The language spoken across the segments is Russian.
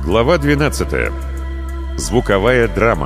Глава 12. Звуковая драма.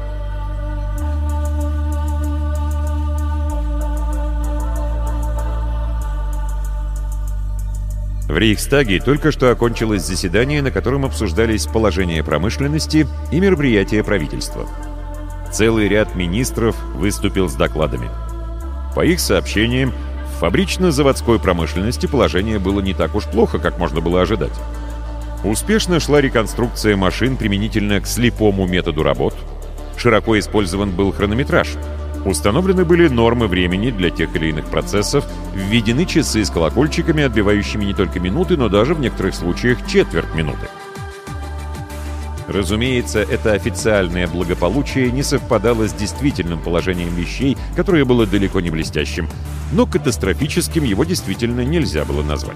В Рейхстаге только что окончилось заседание, на котором обсуждались положение промышленности и мероприятия правительства. Целый ряд министров выступил с докладами. По их сообщениям, в фабрично-заводской промышленности положение было не так уж плохо, как можно было ожидать. Успешно шла реконструкция машин применительно к слепому методу работ. Широко использован был хронометраж. Установлены были нормы времени для тех или иных процессов, введены часы с колокольчиками, отбивающими не только минуты, но даже в некоторых случаях четверть минуты. Разумеется, это официальное благополучие не совпадало с действительным положением вещей, которое было далеко не блестящим, но катастрофическим его действительно нельзя было назвать.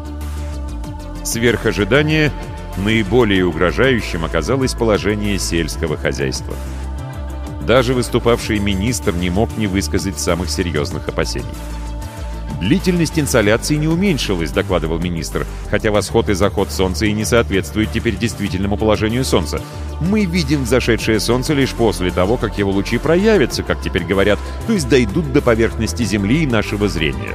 Сверх ожидания, наиболее угрожающим оказалось положение сельского хозяйства. Даже выступавший министр не мог не высказать самых серьезных опасений. «Длительность инсоляции не уменьшилась», — докладывал министр, хотя восход и заход солнца и не соответствуют теперь действительному положению солнца. «Мы видим взошедшее солнце лишь после того, как его лучи проявятся, как теперь говорят, то есть дойдут до поверхности Земли и нашего зрения.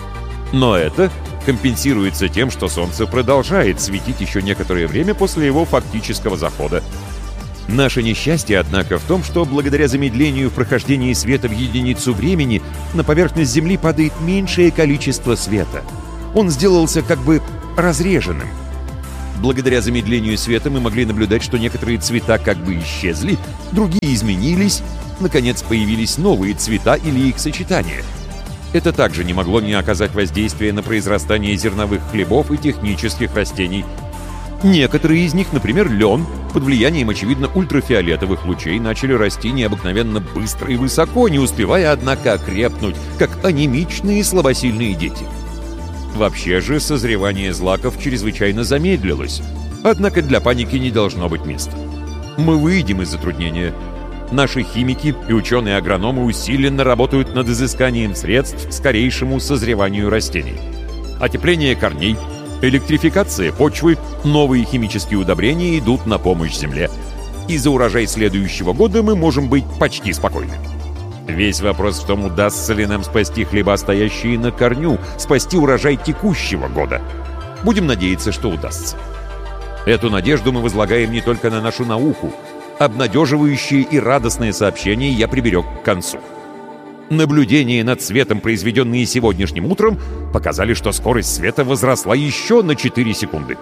Но это компенсируется тем, что солнце продолжает светить еще некоторое время после его фактического захода. Наше несчастье, однако, в том, что благодаря замедлению в прохождении света в единицу времени на поверхность Земли падает меньшее количество света. Он сделался как бы разреженным. Благодаря замедлению света мы могли наблюдать, что некоторые цвета как бы исчезли, другие изменились, наконец появились новые цвета или их сочетания. Это также не могло не оказать воздействия на произрастание зерновых хлебов и технических растений. Некоторые из них, например, лен, под влиянием, очевидно, ультрафиолетовых лучей начали расти необыкновенно быстро и высоко, не успевая, однако, окрепнуть, как анемичные и слабосильные дети. Вообще же созревание злаков чрезвычайно замедлилось, однако для паники не должно быть места. Мы выйдем из затруднения. Наши химики и ученые-агрономы усиленно работают над изысканием средств к скорейшему созреванию растений. Отепление корней, электрификация почвы, новые химические удобрения идут на помощь земле. И за урожай следующего года мы можем быть почти спокойны. Весь вопрос в том, удастся ли нам спасти хлеба, стоящие на корню, спасти урожай текущего года. Будем надеяться, что удастся. Эту надежду мы возлагаем не только на нашу науку. Обнадеживающие и радостные сообщения я приберег к концу. Наблюдения над светом, произведенные сегодняшним утром, показали, что скорость света возросла еще на 4 секунды.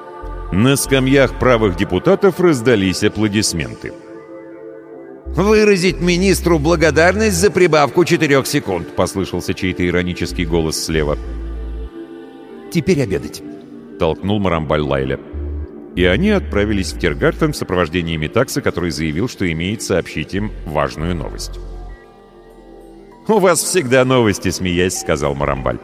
На скамьях правых депутатов раздались аплодисменты. «Выразить министру благодарность за прибавку 4 секунд», — послышался чей-то иронический голос слева. «Теперь обедать», — толкнул Марамбаль Лайля. И они отправились в Тиргартен в сопровождении Митакса, который заявил, что имеет сообщить им важную новость. «У вас всегда новости», — смеясь, сказал Марамбаль.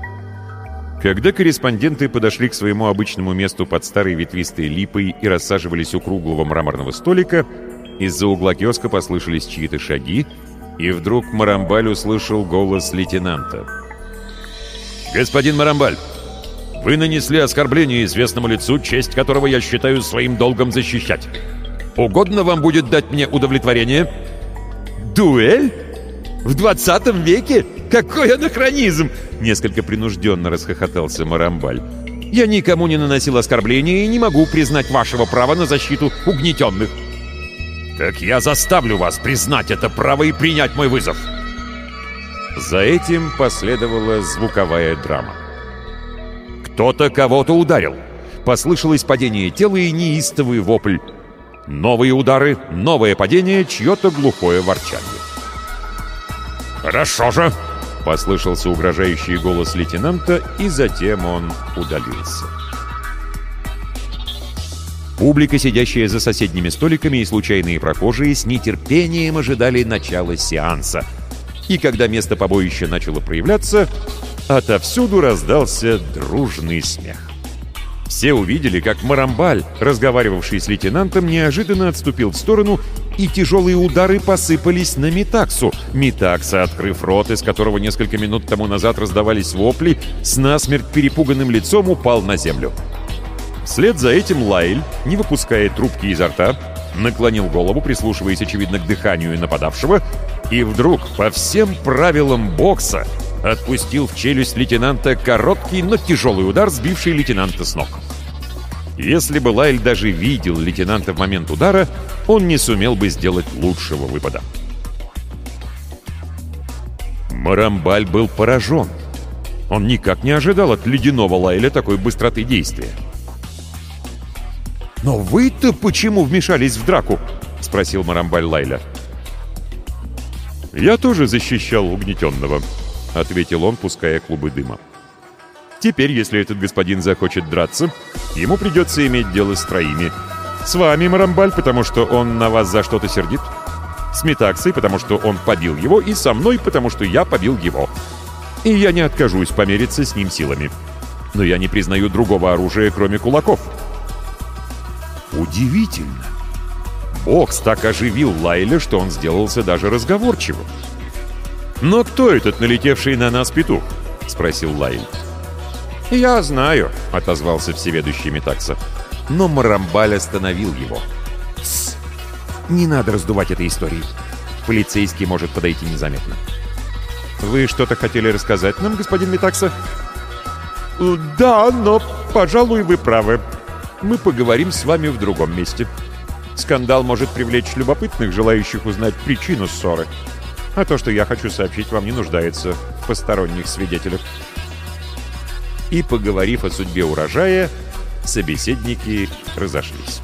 Когда корреспонденты подошли к своему обычному месту под старой ветвистой липой и рассаживались у круглого мраморного столика, из-за угла киоска послышались чьи-то шаги, и вдруг Марамбаль услышал голос лейтенанта. «Господин Марамбаль, вы нанесли оскорбление известному лицу, честь которого я считаю своим долгом защищать. Угодно вам будет дать мне удовлетворение?» «Дуэль? В 20 веке? Какой анахронизм!» Несколько принужденно расхохотался Марамбаль. «Я никому не наносил оскорбления и не могу признать вашего права на защиту угнетенных». «Так я заставлю вас признать это право и принять мой вызов!» За этим последовала звуковая драма. Кто-то кого-то ударил. Послышалось падение тела и неистовый вопль. Новые удары, новое падение, чье-то глухое ворчание. «Хорошо же!» — послышался угрожающий голос лейтенанта, и затем он удалился. Публика, сидящая за соседними столиками, и случайные прохожие с нетерпением ожидали начала сеанса. И когда место побоища начало проявляться, отовсюду раздался дружный смех. Все увидели, как Марамбаль, разговаривавший с лейтенантом, неожиданно отступил в сторону, и тяжелые удары посыпались на Митаксу. Митакса, открыв рот, из которого несколько минут тому назад раздавались вопли, с насмерть перепуганным лицом упал на землю. Вслед за этим Лайль, не выпуская трубки изо рта, наклонил голову, прислушиваясь, очевидно, к дыханию нападавшего, и вдруг, по всем правилам бокса, отпустил в челюсть лейтенанта короткий, но тяжелый удар, сбивший лейтенанта с ног. Если бы Лайль даже видел лейтенанта в момент удара, он не сумел бы сделать лучшего выпада. Марамбаль был поражен. Он никак не ожидал от ледяного Лайля такой быстроты действия. «Но вы-то почему вмешались в драку?» — спросил Марамбаль Лайля. «Я тоже защищал угнетенного», — ответил он, пуская клубы дыма. «Теперь, если этот господин захочет драться, ему придется иметь дело с троими. С вами, Марамбаль, потому что он на вас за что-то сердит. С Метаксой, потому что он побил его, и со мной, потому что я побил его. И я не откажусь помериться с ним силами. Но я не признаю другого оружия, кроме кулаков». Удивительно. Бокс так оживил Лайля, что он сделался даже разговорчивым. «Но кто этот налетевший на нас петух?» — спросил Лайль. «Я знаю», — отозвался всеведущий Метакса. Но Марамбаль остановил его. «Тсс! Не надо раздувать этой истории. Полицейский может подойти незаметно». «Вы что-то хотели рассказать нам, господин Метакса?» «Да, но, пожалуй, вы правы. Мы поговорим с вами в другом месте. Скандал может привлечь любопытных, желающих узнать причину ссоры. А то, что я хочу сообщить, вам не нуждается в посторонних свидетелях». И, поговорив о судьбе урожая, собеседники разошлись.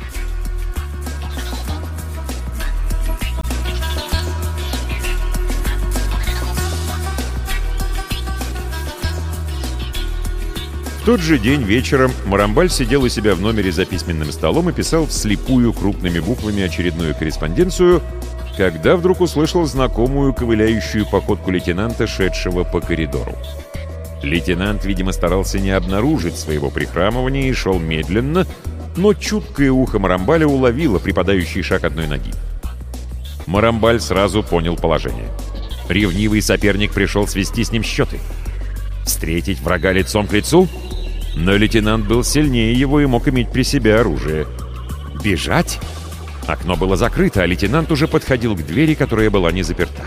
В тот же день вечером Марамбаль сидел у себя в номере за письменным столом и писал вслепую крупными буквами очередную корреспонденцию, когда вдруг услышал знакомую ковыляющую походку лейтенанта, шедшего по коридору. Лейтенант, видимо, старался не обнаружить своего прихрамывания и шел медленно, но чуткое ухо Марамбаля уловило припадающий шаг одной ноги. Марамбаль сразу понял положение. Ревнивый соперник пришел свести с ним счеты. Встретить врага лицом к лицу? Но лейтенант был сильнее его и мог иметь при себе оружие. Бежать? Окно было закрыто, а лейтенант уже подходил к двери, которая была не заперта.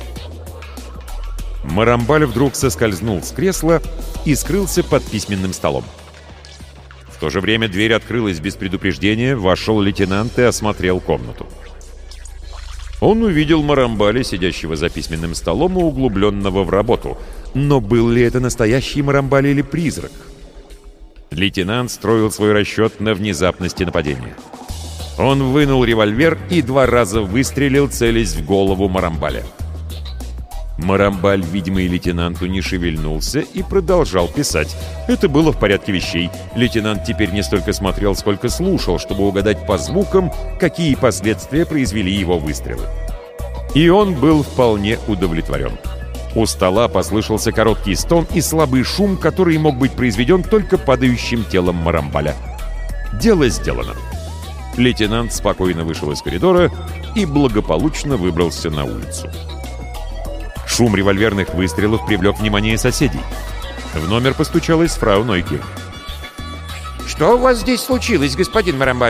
Марамбаль вдруг соскользнул с кресла и скрылся под письменным столом. В то же время дверь открылась без предупреждения, вошел лейтенант и осмотрел комнату. Он увидел Марамбаля, сидящего за письменным столом и углубленного в работу. Но был ли это настоящий Марамбаль или призрак? Лейтенант строил свой расчет на внезапности нападения. Он вынул револьвер и 2 раза выстрелил, целясь в голову Марамбаля. Марамбаль, видимый лейтенанту, не шевельнулся и продолжал писать. Это было в порядке вещей. Лейтенант теперь не столько смотрел, сколько слушал, чтобы угадать по звукам, какие последствия произвели его выстрелы. И он был вполне удовлетворен. У стола послышался короткий стон и слабый шум, который мог быть произведен только падающим телом Марамбаля. Дело сделано. Лейтенант спокойно вышел из коридора и благополучно выбрался на улицу. Шум револьверных выстрелов привлек внимание соседей. В номер постучалась фрау Нойкирх. «Что у вас здесь случилось, господин Марамбаль?»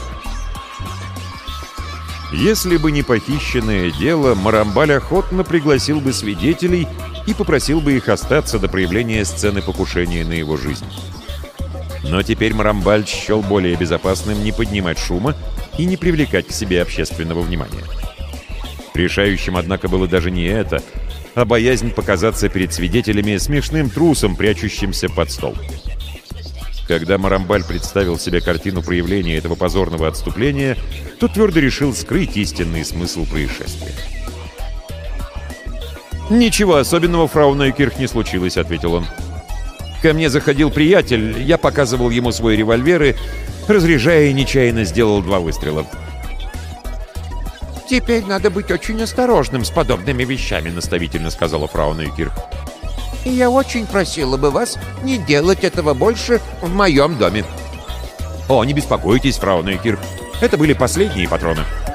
Если бы не похищенное дело, Марамбаль охотно пригласил бы свидетелей и попросил бы их остаться до проявления сцены покушения на его жизнь. Но теперь Марамбаль счел более безопасным не поднимать шума и не привлекать к себе общественного внимания. Решающим, однако, было даже не это, а боязнь показаться перед свидетелями смешным трусом, прячущимся под стол. Когда Марамбаль представил себе картину проявления этого позорного отступления, то твердо решил скрыть истинный смысл происшествия. «Ничего особенного, фрау Нойкирх, не случилось», — ответил он. «Ко мне заходил приятель, я показывал ему свой револьвер и, разряжая, нечаянно сделал 2 выстрела». «Теперь надо быть очень осторожным с подобными вещами», — наставительно сказала фрау Нойкирх. «И я очень просила бы вас не делать этого больше в моем доме». «О, не беспокойтесь, фрау Нойкирх, это были последние патроны».